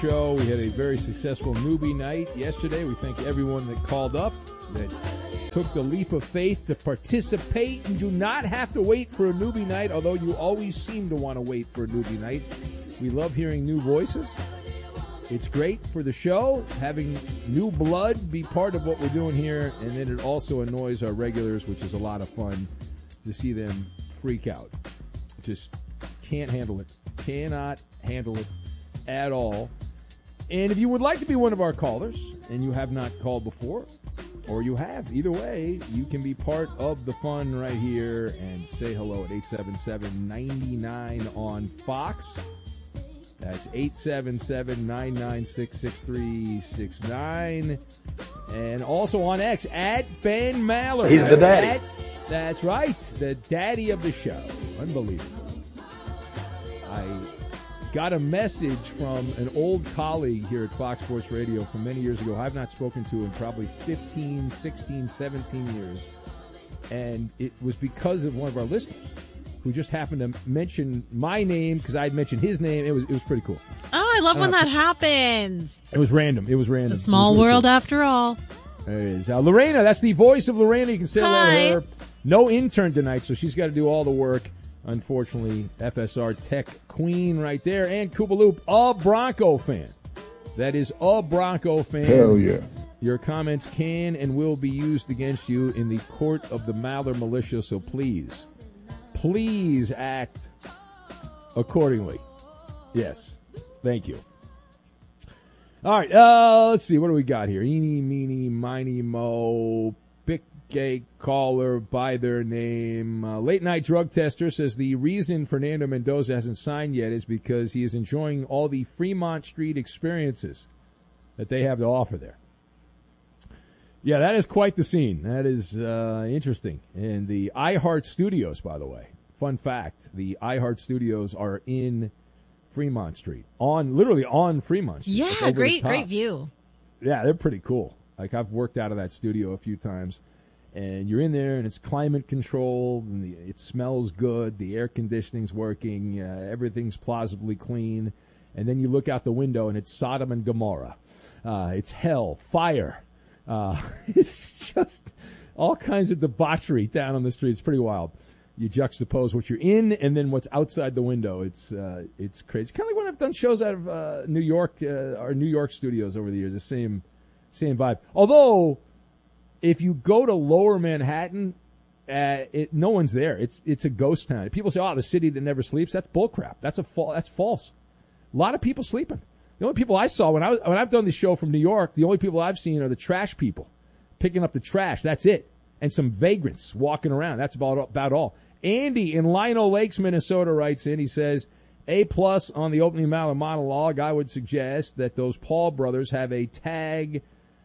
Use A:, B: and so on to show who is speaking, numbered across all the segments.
A: show. We had a very successful newbie night yesterday. We thank everyone that called up, that took the leap of faith to participate. You do not have to wait for a newbie night, although you always seem to want to wait for a newbie night. We love hearing new voices. It's great for the show, having new blood be part of what we're doing here, and then it also annoys our regulars, which is a lot of fun to see them freak out. Just can't handle it. Cannot handle it at all. And if you would like to be one of our callers and you have not called before, or you have, either way, you can be part of the fun right here and say hello at 877-99 on Fox. That's 877-996-6369. And also on X, at Ben Maller.
B: He's the daddy.
A: That's right, the daddy of the show. Unbelievable. I got a message from an old colleague here at Fox Sports Radio from many years ago. I've not spoken to in probably 15, 16, 17 years. And it was because of one of our listeners who just happened to mention my name because I had mentioned his name. It was pretty cool.
C: Oh, I love when that happens.
A: It was random. It's
C: a small world after all.
A: There it is. Lorena, that's the voice of Lorena. You can say hello to her. No intern tonight, so she's got to do all the work. Unfortunately, FSR Tech Queen right there. And Koopaloop, a Bronco fan. That is a Bronco fan.
D: Hell yeah.
A: Your comments can and will be used against you in the court of the Maller Militia, so please act accordingly. Yes. Thank you. All right, let's see. What do we got here? Eeny, meeny, miny, mo. Pick a caller by their name. Late night drug tester says the reason Fernando Mendoza hasn't signed yet is because he is enjoying all the Fremont Street experiences that they have to offer there. Yeah, that is quite the scene. That is interesting. And the iHeart Studios, by the way, fun fact, the iHeart Studios are in Fremont Street, literally on Fremont Street.
C: Yeah, great view.
A: Yeah, they're pretty cool. Like, I've worked out of that studio a few times, and you're in there, and it's climate controlled, and it smells good, the air conditioning's working, everything's plausibly clean, and then you look out the window, and it's Sodom and Gomorrah. It's hell, fire. It's just all kinds of debauchery down on the street. It's pretty wild. You juxtapose what you're in and then what's outside the window. It's crazy. It's kind of like when I've done shows out of New York, our New York studios over the years. The same vibe. Although, if you go to Lower Manhattan, no one's there. It's a ghost town. People say, "Oh, the city that never sleeps." That's bullcrap. That's false. A lot of people sleeping. The only people I saw when I've done the show from New York, the only people I've seen are the trash people picking up the trash. That's it. And some vagrants walking around. That's about all. Andy in Lino Lakes, Minnesota writes in. He says, A+ on the opening monologue. I would suggest that those Paul brothers have a tag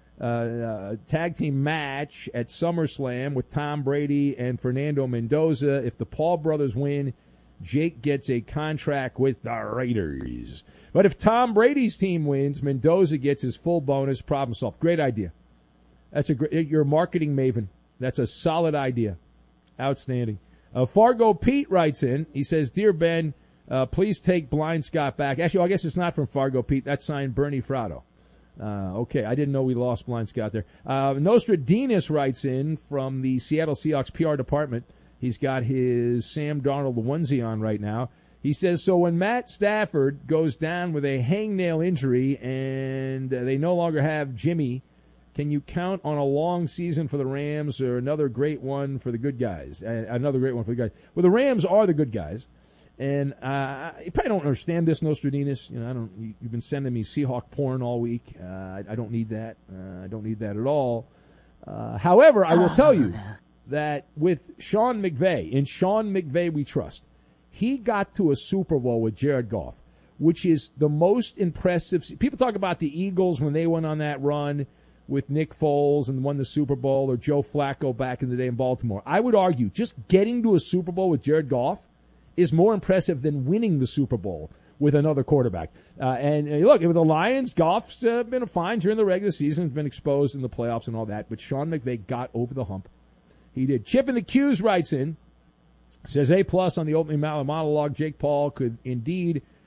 A: team match at SummerSlam with Tom Brady and Fernando Mendoza. If the Paul brothers win, Jake gets a contract with the Raiders. But if Tom Brady's team wins, Mendoza gets his full bonus. Problem solved. Great idea. You're a marketing maven. That's a solid idea. Outstanding. Fargo Pete writes in. He says, Dear Ben, please take Blind Scott back. Actually, I guess it's not from Fargo Pete. That's signed Bernie Fratto. Okay, I didn't know we lost Blind Scott there. Nostradamus writes in from the Seattle Seahawks PR department. He's got his Sam Darnold onesie on right now. He says, so when Matt Stafford goes down with a hangnail injury and they no longer have Jimmy, can you count on a long season for the Rams or another great one for the good guys? Another great one for the guys. Well, the Rams are the good guys. And you probably don't understand this, Nostradamus. You've been sending me Seahawk porn all week. I don't need that. I don't need that at all. However, I will tell you that with Sean McVay, in Sean McVay we trust, he got to a Super Bowl with Jared Goff, which is the most impressive. People talk about the Eagles when they went on that run with Nick Foles and won the Super Bowl, or Joe Flacco back in the day in Baltimore. I would argue just getting to a Super Bowl with Jared Goff is more impressive than winning the Super Bowl with another quarterback. And look, with the Lions, Goff's been fine during the regular season, been exposed in the playoffs and all that, but Sean McVay got over the hump. He did. Chip in the Q's writes in, says A+ on the opening monologue. Jake Paul could indeed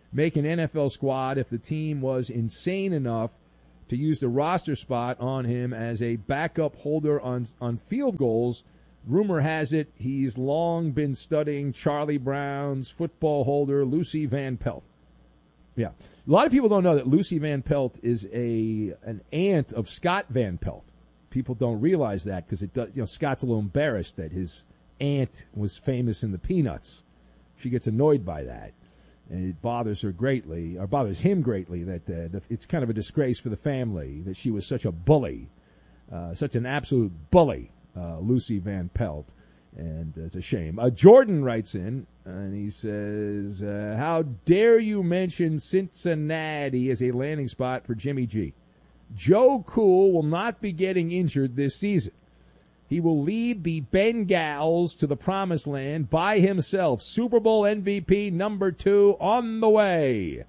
A: make an NFL squad if the team was insane enough to use the roster spot on him as a backup holder on field goals. Rumor has it he's long been studying Charlie Brown's football holder, Lucy Van Pelt. Yeah. A lot of people don't know that Lucy Van Pelt is an aunt of Scott Van Pelt. People don't realize that because Scott's a little embarrassed that his aunt was famous in the Peanuts. She gets annoyed by that, and it bothers her greatly, or bothers him greatly, that it's kind of a disgrace for the family that she was such a bully, such an absolute bully, Lucy Van Pelt, and it's a shame. Jordan writes in, and he says, how dare you mention Cincinnati as a landing spot for Jimmy G? Joe Cool will not be getting injured this season. He will lead the Bengals to the promised land by himself. Super Bowl MVP number 2 on the way.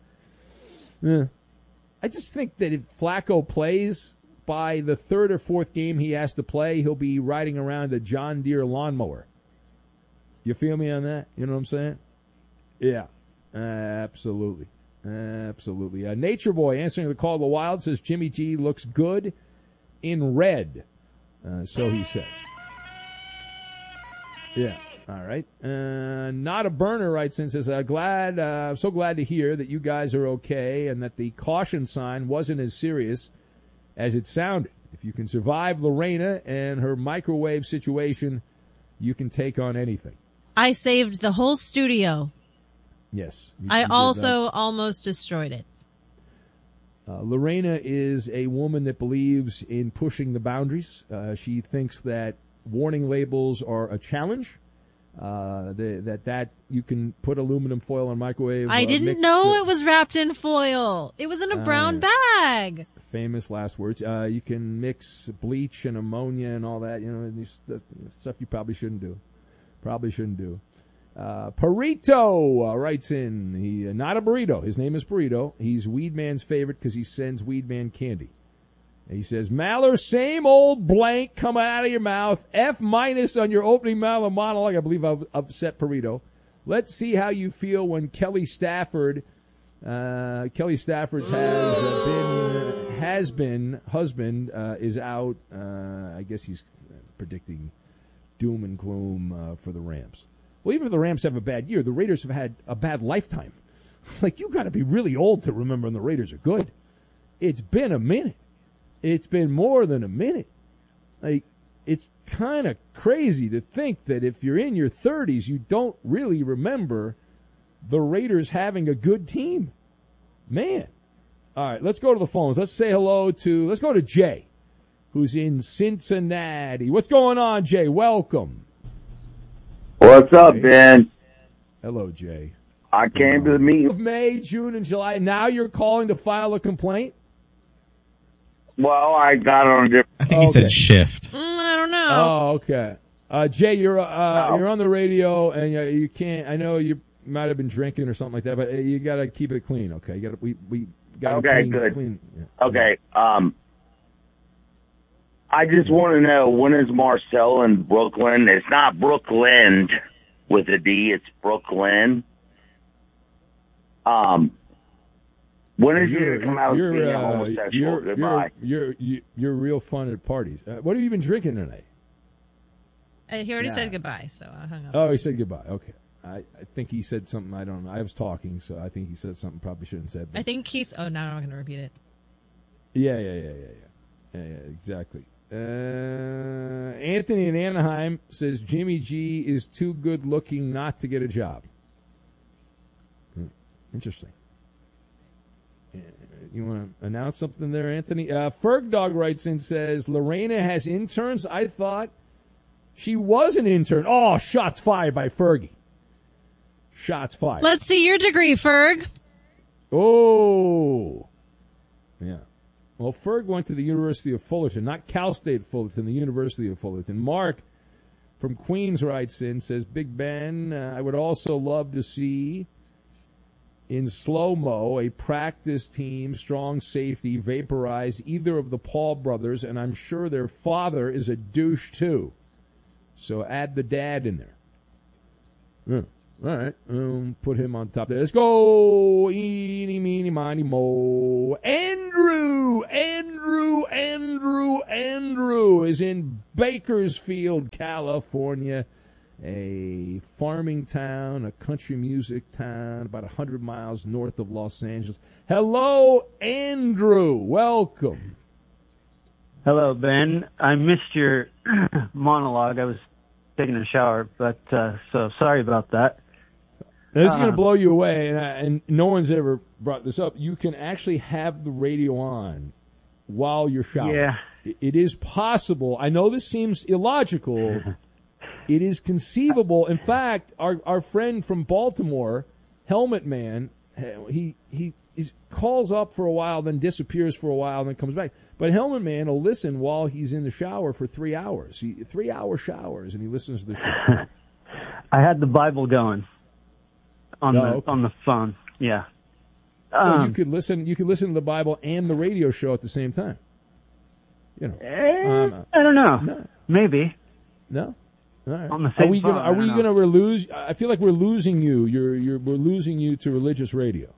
A: I just think that if Flacco plays, by the third or fourth game he has to play, he'll be riding around a John Deere lawnmower. You feel me on that? You know what I'm saying? Yeah, absolutely. Absolutely. Nature Boy answering the call of the Wild says Jimmy G looks good in red. So he says. Yeah. All right. Not a Burner writes in, says, I'm so glad to hear that you guys are okay and that the caution sign wasn't as serious as it sounded. If you can survive Lorena and her microwave situation, you can take on anything.
C: I saved the whole studio.
A: Yes.
C: I also almost destroyed it.
A: Lorena is a woman that believes in pushing the boundaries. She thinks that warning labels are a challenge, that you can put aluminum foil on microwave.
C: I didn't know it was wrapped in foil. It was in a brown bag.
A: Famous last words. You can mix bleach and ammonia and all that. Stuff you probably shouldn't do. Burrito writes in, not a burrito. His name is Burrito. He's Weedman's favorite because he sends Weedman candy. And he says, Maller, same old blank coming out of your mouth. F- on your opening monologue. I believe I've upset Burrito. Let's see how you feel when Kelly Stafford's husband is out. I guess he's predicting doom and gloom for the Rams. Well, even if the Rams have a bad year, the Raiders have had a bad lifetime. You got to be really old to remember when the Raiders are good. It's been a minute. It's been more than a minute. It's kind of crazy to think that if you're in your 30s, you don't really remember the Raiders having a good team. Man. All right, let's go to the phones. Let's go to Jay, who's in Cincinnati. What's going on, Jay? Welcome.
B: What's up, Ben?
A: Hello, Jay.
B: I came to the meeting.
A: Of May, June, and July. Now you're calling to file a complaint?
B: Well, I got on a different.
D: I think he said shift.
C: I don't know.
A: Oh, okay. Jay, you're on the radio, and you can't. I know you might have been drinking or something like that, but you got to keep it clean, okay? You got we got
B: okay,
A: clean,
B: good.
A: Clean. Yeah.
B: Okay. I just want to know, when is Marcel in Brooklyn? It's not Brooklyn with a D. It's Brooklyn. When is he going to come out and being a homosexual? Goodbye.
A: You're real fun at parties. What have you been drinking tonight?
C: He already said goodbye, so I hung up.
A: Oh, he said goodbye. Okay. I think he said something. I don't know. I was talking, so I think he said something probably shouldn't have said.
C: I think he's. Oh, now I'm not going to repeat it.
A: Yeah, exactly. Anthony in Anaheim says Jimmy G is too good looking not to get a job. Interesting. You want to announce something there, Anthony? Ferg Dog writes in, says Lorena has interns. I thought she was an intern. Oh, shots fired by Fergie. Shots fired.
C: Let's see your degree, Ferg.
A: Oh, yeah. Well, Ferg went to the University of Fullerton, not Cal State Fullerton, the University of Fullerton. Mark from Queens writes in, says, Big Ben, I would also love to see in slow-mo a practice team, strong safety, vaporize either of the Paul brothers, and I'm sure their father is a douche too. So add the dad in there. All right. Put him on top there. Let's go. Eeny, meeny, miny, mo. Andrew is in Bakersfield, California. A farming town, a country music town, about 100 miles north of Los Angeles. Hello, Andrew. Welcome.
D: Hello, Ben. I missed your monologue. I was taking a shower, but so sorry about that.
A: Now, this is going to blow you away, and no one's ever brought this up. You can actually have the radio on while you're showering.
D: Yeah.
A: It is possible. I know this seems illogical. It is conceivable. In fact, our friend from Baltimore, Helmet Man, he calls up for a while, then disappears for a while, then comes back. But Helmet Man will listen while he's in the shower for 3 hours. 3-hour showers, and he listens to the show.
D: I had the Bible going on the phone. Yeah.
A: Well, you could listen to the Bible and the radio show at the same time. You know.
D: I don't know.
A: No.
D: Maybe.
A: No. All right.
D: On the same phone.
A: Are we gonna lose? I feel like we're losing you. We're losing you to religious radio.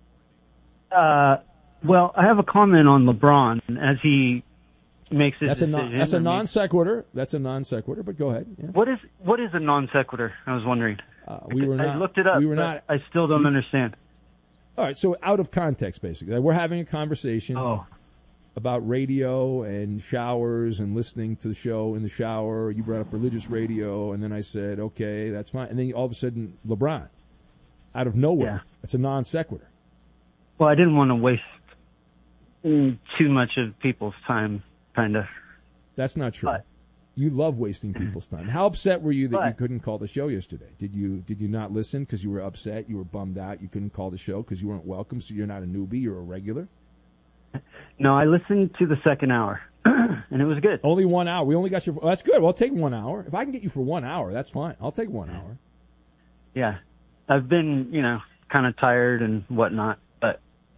D: Well, I have a comment on LeBron as he makes his decision.
A: That's a non sequitur. That's a non sequitur. But go ahead. Yeah.
D: What is a non sequitur? I was wondering.
A: I
D: looked it up. I still don't understand.
A: All right. So out of context, basically, we're having a conversation about radio and showers and listening to the show in the shower. You brought up religious radio, and then I said, okay, that's fine. And then all of a sudden, LeBron, out of nowhere. Yeah. It's a non sequitur.
D: Well, I didn't want to waste too much of people's time, kind of.
A: That's not true. You love wasting people's time. How upset were you that you couldn't call the show yesterday? Did you not listen because you were upset? You were bummed out. You couldn't call the show because you weren't welcome. So you're not a newbie. You're a regular.
D: No, I listened to the second hour, and it was good.
A: Only 1 hour. We only got you. That's good. Well, I'll take 1 hour. If I can get you for 1 hour, that's fine. I'll take 1 hour.
D: Yeah, I've been, kind of tired and whatnot, but.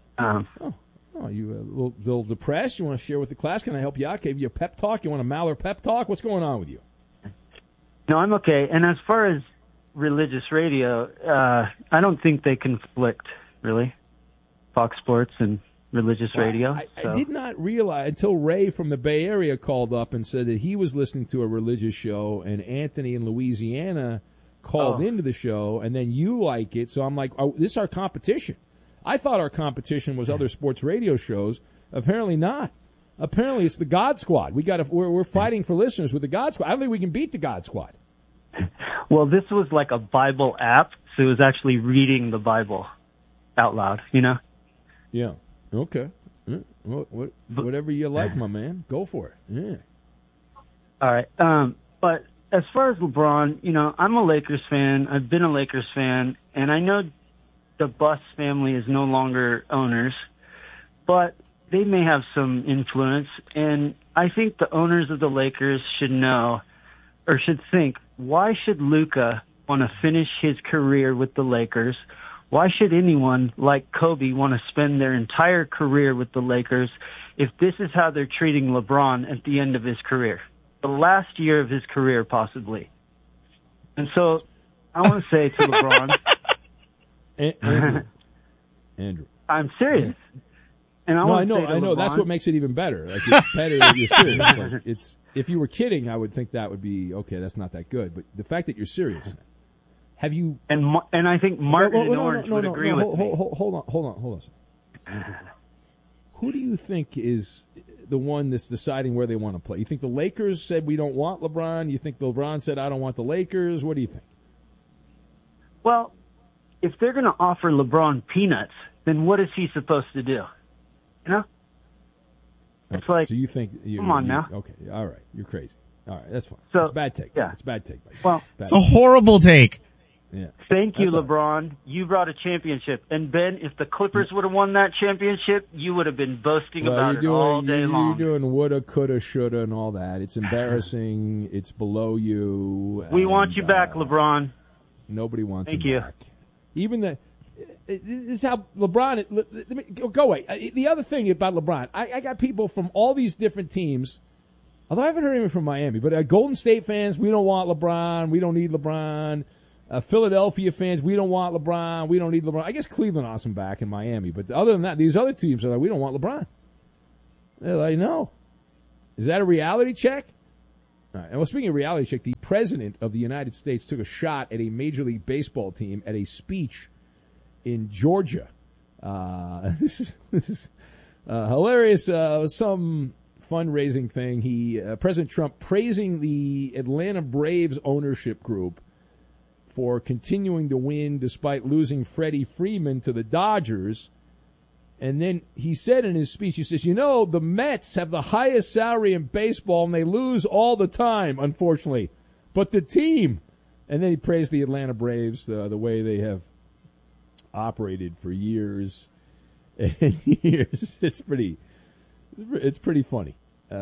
A: You a little depressed? You want to share with the class? Can I help you out? Give you a pep talk? You want a Maller pep talk? What's going on with you?
D: No, I'm okay. And as far as religious radio, I don't think they conflict, really. Fox Sports and religious radio.
A: I did not realize until Ray from the Bay Area called up and said that he was listening to a religious show, and Anthony in Louisiana called into the show, and then you like it. So I'm like, this is our competition. I thought our competition was other sports radio shows. Apparently not. Apparently it's the God Squad. We're fighting for listeners with the God Squad. I don't think we can beat the God Squad.
D: Well, this was like a Bible app, so it was actually reading the Bible out loud,
A: Yeah. Okay. Whatever you like, my man. Go for it. Yeah.
D: All right. But as far as LeBron, I'm a Lakers fan. I've been a Lakers fan, and I know the Buss family is no longer owners, but they may have some influence. And I think the owners of the Lakers should know, or should think, why should Luka want to finish his career with the Lakers? Why should anyone like Kobe want to spend their entire career with the Lakers if this is how they're treating LeBron at the end of his career? The last year of his career, possibly. And so I want to say to LeBron...
A: Andrew.
D: I'm serious. And
A: I know. That's what makes it even better. Like, it's better if you're serious. Like, if you were kidding, I would think that would be, okay, that's not that good. But the fact that you're serious... Have you...
D: And I think Martin and Orange would agree with me.
A: Hold on. Who do you think is the one that's deciding where they want to play? You think the Lakers said we don't want LeBron? You think LeBron said I don't want the Lakers? What do you think?
D: Well, if they're going to offer LeBron peanuts, then what is he supposed to do? It's like...
A: So you think...
D: Come on now.
A: Okay, all right. You're crazy. All right, that's fine.
D: So,
A: it's a bad take.
D: Yeah.
A: It's a bad take.
D: Well,
E: it's a horrible take.
A: Yeah.
D: Thank you, LeBron. You brought a championship. And, Ben, if the Clippers would have won that championship, you would have been boasting about it all day long.
A: You're doing woulda, coulda, shoulda, and all that. It's embarrassing. It's below you.
D: We want you back, LeBron.
A: Nobody wants
D: Thank
A: him
D: you.
A: back. Even this is how LeBron... Let me go away. The other thing about LeBron, I got people from all these different teams, although I haven't heard anyone from Miami, but Golden State fans, we don't want LeBron. We don't need LeBron. Philadelphia fans, we don't want LeBron. We don't need LeBron. I guess Cleveland wants him back in Miami. But other than that, these other teams are like, we don't want LeBron. They're like, no. Is that a reality check? All right. And well, speaking of reality check, the president of the United States took a shot at a Major League Baseball team at a speech in Georgia. This is hilarious. Some fundraising thing. President Trump praising the Atlanta Braves ownership group for continuing to win despite losing Freddie Freeman to the Dodgers. And then he said in his speech, he says, the Mets have the highest salary in baseball and they lose all the time, unfortunately. But the team, and then he praised the Atlanta Braves, the way they have operated for years and years. It's pretty funny.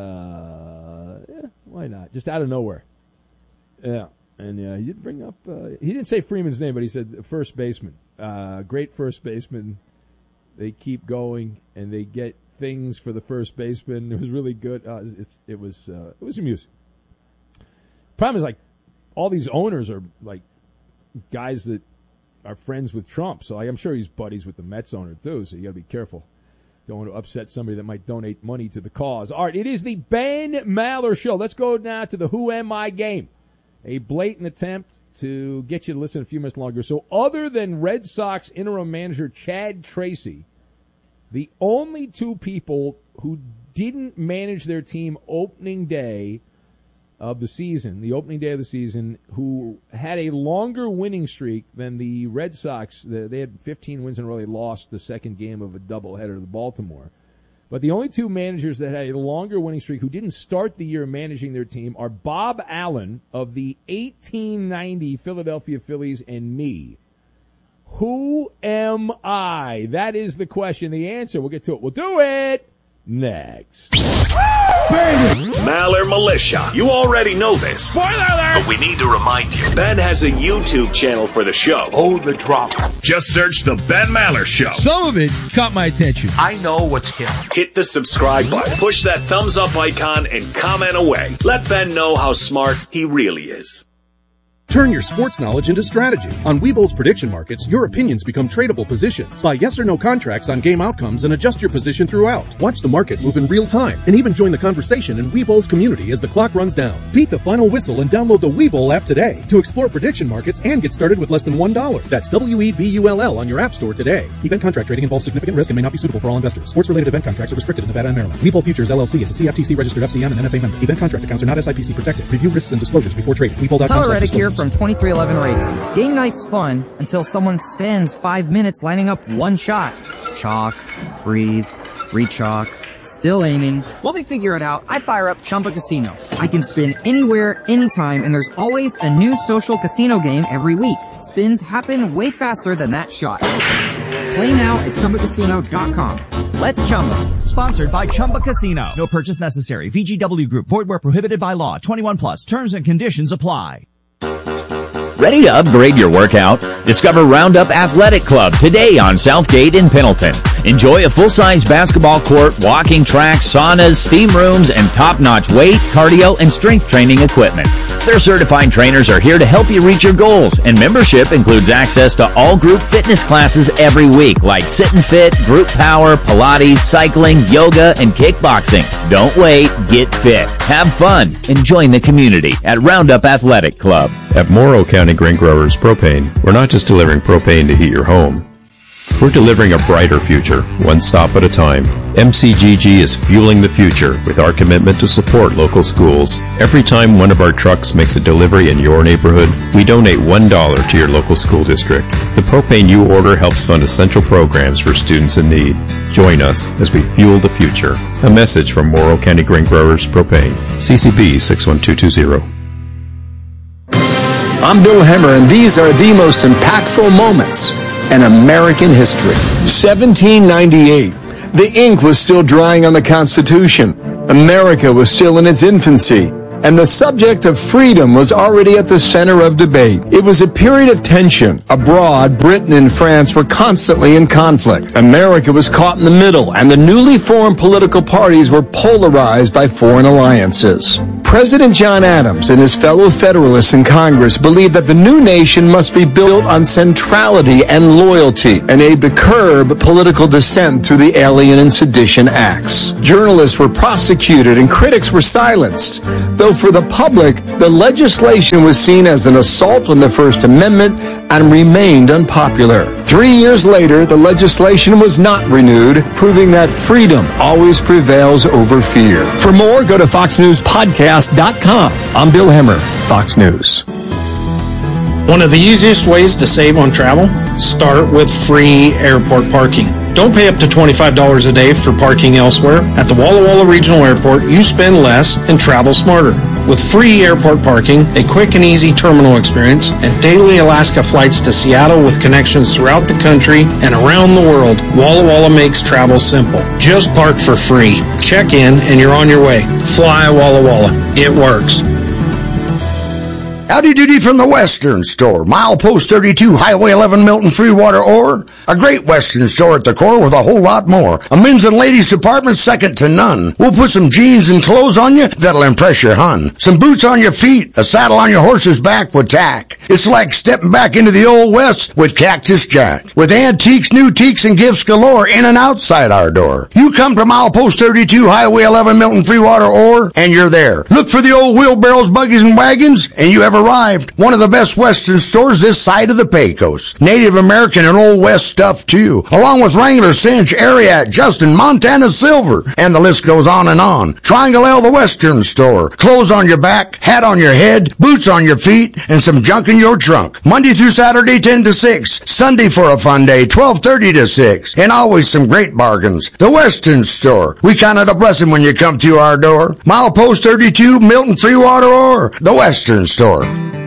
A: Yeah, why not? Just out of nowhere. Yeah. And he didn't bring up, he didn't say Freeman's name, but he said first baseman. Great first baseman. They keep going, and they get things for the first baseman. It was really good. It was amusing. Problem is, like, all these owners are like guys that are friends with Trump. So I'm sure he's buddies with the Mets owner too. So you got to be careful. Don't want to upset somebody that might donate money to the cause. All right, it is the Ben Maller Show. Let's go now to the Who Am I game. A blatant attempt to get you to listen a few minutes longer. So other than Red Sox interim manager Chad Tracy, the only two people who didn't manage their team opening day of the season, who had a longer winning streak than the Red Sox, they had 15 wins in a row. They lost the second game of a doubleheader to Baltimore. But the only two managers that had a longer winning streak who didn't start the year managing their team are Bob Allen of the 1890 Philadelphia Phillies and me. Who am I? That is the question. The answer, we'll get to it. We'll do it next.
E: Maller Militia. You already know this.
A: Spoiler alert!
E: But we need to remind you. Ben has a YouTube channel for the show.
F: Oh, the drama.
E: Just search The Ben Maller Show.
A: Some of it caught my attention.
F: I know what's hip.
E: Hit the subscribe button. Push that thumbs up icon and comment away. Let Ben know how smart he really is.
G: Turn your sports knowledge into strategy. On Webull's prediction markets, your opinions become tradable positions. Buy yes or no contracts on game outcomes and adjust your position throughout. Watch the market move in real time and even join the conversation in Webull's community as the clock runs down. Beat the final whistle and download the Webull app today to explore prediction markets and get started with less than $1. That's WEBULL on your app store today. Event contract trading involves significant risk and may not be suitable for all investors. Sports-related event contracts are restricted in Nevada and Maryland. Webull Futures LLC is a CFTC registered FCM and NFA member. Event contract accounts are not SIPC protected. Review risks and disclosures before trading.
H: Tyler Reddick here from 2311 Racing. Game night's fun until someone spends 5 minutes lining up one shot. Chalk, breathe, re-chalk, still aiming. While they figure it out, I fire up Chumba Casino. I can spin anywhere, anytime, and there's always a new social casino game every week. Spins happen way faster than that shot. Play now at ChumbaCasino.com. Let's Chumba.
I: Sponsored by Chumba Casino. No purchase necessary. VGW Group. Void where prohibited by law. 21 plus. Terms and conditions apply.
J: Ready to upgrade your workout? Discover Roundup Athletic Club today on Southgate in Pendleton. Enjoy a full-size basketball court, walking track, saunas, steam rooms, and top-notch weight, cardio, and strength training equipment. Their certified trainers are here to help you reach your goals, and membership includes access to all group fitness classes every week, like Sit and Fit, Group Power, Pilates, cycling, yoga, and kickboxing. Don't wait, get fit, have fun, and join the community at Roundup Athletic Club.
K: At Morrow County Grain Growers Propane, we're not just delivering propane to heat your home. We're delivering a brighter future, one stop at a time. MCGG is fueling the future with our commitment to support local schools. Every time one of our trucks makes a delivery in your neighborhood, we donate $1 to your local school district. The propane you order helps fund essential programs for students in need. Join us as we fuel the future. A message from Morrow County Grain Growers Propane. CCB 61220.
L: I'm Bill Hemmer, and these are the most impactful moments in American history. 1798. The ink was still drying on the Constitution. America was still in its infancy. And the subject of freedom was already at the center of debate. It was a period of tension. Abroad, Britain and France were constantly in conflict. America was caught in the middle, and the newly formed political parties were polarized by foreign alliances. President John Adams and his fellow Federalists in Congress believed that the new nation must be built on centrality and loyalty and aimed to curb political dissent through the Alien and Sedition Acts. Journalists were prosecuted and critics were silenced, though for the public, the legislation was seen as an assault on the First Amendment and remained unpopular. 3 years later, the legislation was not renewed, proving that freedom always prevails over fear. For more, go to FoxNewsPodcast.com. I'm Bill Hemmer, Fox News.
M: One of the easiest ways to save on travel? Start with free airport parking. Don't pay up to $25 a day for parking elsewhere. At the Walla Walla Regional Airport, you spend less and travel smarter. With free airport parking, a quick and easy terminal experience, and daily Alaska flights to Seattle with connections throughout the country and around the world, Walla Walla makes travel simple. Just park for free. Check in and you're on your way. Fly Walla Walla. It works.
N: Howdy doody from the Western Store. Milepost 32, Highway 11, Milton, Freewater, Ore. A great Western store at the core with a whole lot more. A men's and ladies department second to none. We'll put some jeans and clothes on you that'll impress your hun. Some boots on your feet, a saddle on your horse's back with tack. It's like stepping back into the old West with Cactus Jack. With antiques, new teaks, and gifts galore in and outside our door. You come to Milepost 32, Highway 11, Milton, Freewater, Ore, and you're there. Look for the old wheelbarrows, buggies, and wagons, and you have arrived. One of the best Western stores this side of the Pecos. Native American and Old West stuff too, along with Wrangler, Cinch, Ariat, Justin, Montana Silver, and the list goes on and on. Triangle L, the Western Store. Clothes on your back, hat on your head, boots on your feet, and some junk in your trunk. Monday through Saturday, 10 to 6. Sunday for a fun day, 12:30 to 6. And always some great bargains. The Western Store. We count it a blessing when you come to our door. Milepost 32, Milton, Freewater, Ore. The Western Store.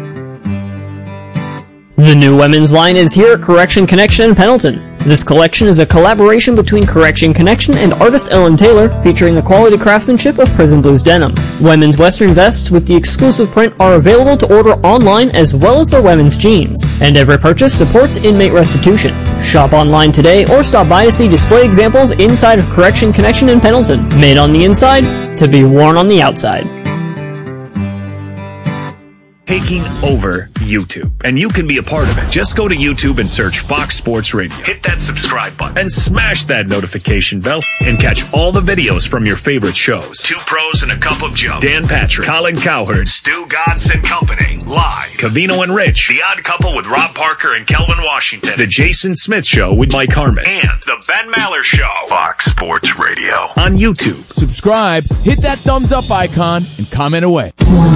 O: The new women's line is here at Correction Connection in Pendleton. This collection is a collaboration between Correction Connection and artist Ellen Taylor, featuring the quality craftsmanship of Prison Blues denim. Women's western vests with the exclusive print are available to order online, as well as their women's jeans. And every purchase supports inmate restitution. Shop online today or stop by to see display examples inside of Correction Connection in Pendleton. Made on the inside, to be worn on the outside.
E: Taking over YouTube. And you can be a part of it. Just go to YouTube and search Fox Sports Radio. Hit that subscribe button and smash that notification bell and catch all the videos from your favorite shows. Two Pros and a Cup of Joe. Dan Patrick, Colin Cowherd, Stu Godson and Company. Live. Covino and Rich. The Odd Couple with Rob Parker and Kelvin Washington. The Jason Smith Show with Mike Harmon. And The Ben Maller Show. Fox Sports Radio. On YouTube.
P: Subscribe, hit that thumbs up icon, and comment away.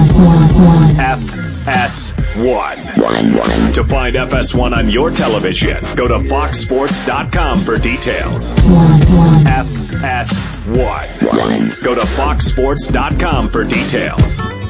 E: FS1. To find FS1 on your television, go to foxsports.com for details. FS1. Go to foxsports.com for details.